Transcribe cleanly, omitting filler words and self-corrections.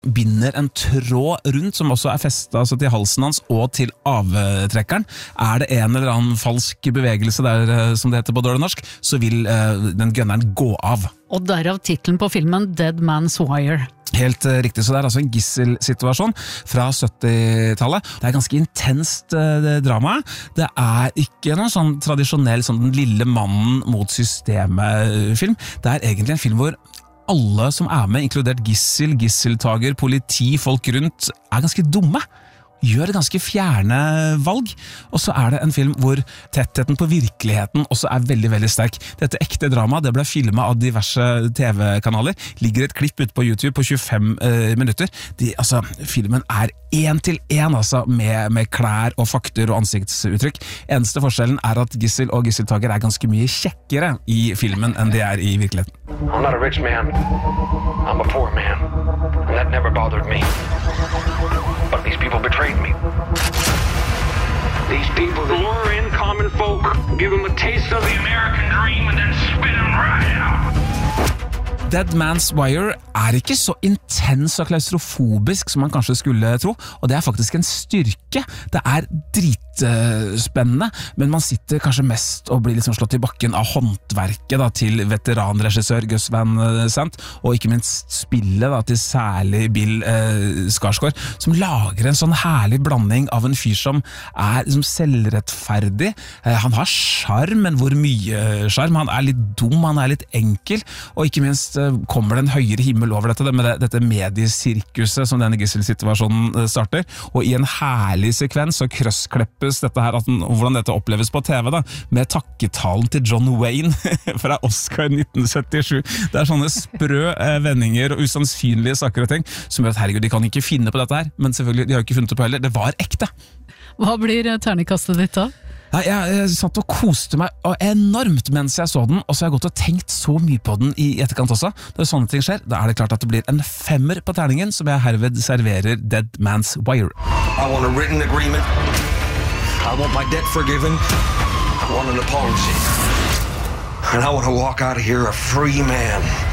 binder en tråd rundt, som også festet altså til halsen hans og til avtrekkeren. Det en eller annen falsk bevegelse der, som det heter på dårlig norsk, så vil den gunneren gå av. Og derav titlen på filmen Dead Man's Wire. Helt riktig, så det altså en gisselsituasjon fra 70-tallet. Det ganske intenst drama. Det ikke noen sånn tradisjonell sånn den lille mannen mot systemet-film. Det egentlig en film hvor alle som med, inkludert gisseltager, politi, folk rundt, ganske dumme. Gjør ganske fjerne valg, og så det en film hvor tettheten på virkeligheten også veldig, veldig sterk. Dette ekte drama, det ble filmet av diverse TV-kanaler, ligger et klipp ute på YouTube på 25 minutter. Filmen 1-til-1 altså, med klær og fakter og ansiktsuttrykk. Eneste forskjellen at gissel og gisseltager ganske mye kjekkere i filmen enn de i virkeligheten. I'm not a rich man, I'm a poor man, and that never bothered me. But these people betrayed me. These people that lure in common folk, give them a taste of the American dream, and then spit them right out. Dead Man's Wire ikke så intens og klaustrofobisk som man kanskje skulle tro, og det faktisk en styrke. Det dritspennende, men man sitter kanskje mest og blir liksom slått i bakken av håndverket da, til veteranregissør Gus Van Sant, og ikke minst spillet da, til særlig Bill Skarsgård, som lager en sånn herlig blanding av en fyr som liksom selvrettferdig. Han har charm, men hvor mye charm? Han litt dum, han litt enkel, og ikke minst kommer det en høyere himmel over dette, med dette mediesirkuset som denne gisselsituasjonen starter, og i en herlig sekvens så krøsskleppes dette her, hvordan dette oppleves på TV da, med takketalen til John Wayne fra Oscar 1977. Det sånne sprø vendinger og usannsynlige saker og ting, som gjør at herregud, de kan ikke finne på dette her, men selvfølgelig, de har ikke funnet det på heller, det var ekte. Hva blir terningkastet ditt da? Jeg satt og koste meg enormt mens jeg så den, og så har jeg gått og tenkt så mye på den i etterkant også. Når sånne ting skjer, da det klart at det blir en 5 på terningen, som jeg herved serverer Dead Man's Wire. I want a written agreement. I want my debt forgiven. I want an apology. And I want to walk out of here a free man.